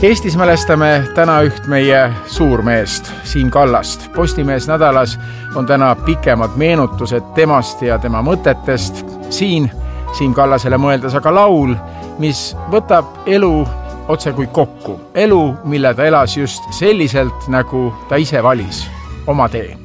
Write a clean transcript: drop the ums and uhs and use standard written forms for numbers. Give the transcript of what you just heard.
Eestis mälestame täna üht meie suurmeest, Siim Kallast. Postimees nädalas on täna pikemad meenutused temast ja tema mõtetest. Siim Kallasele mõeldes aga laul, mis võtab elu otse kui kokku. Elu, mille ta elas just selliselt, nagu ta ise valis oma tee.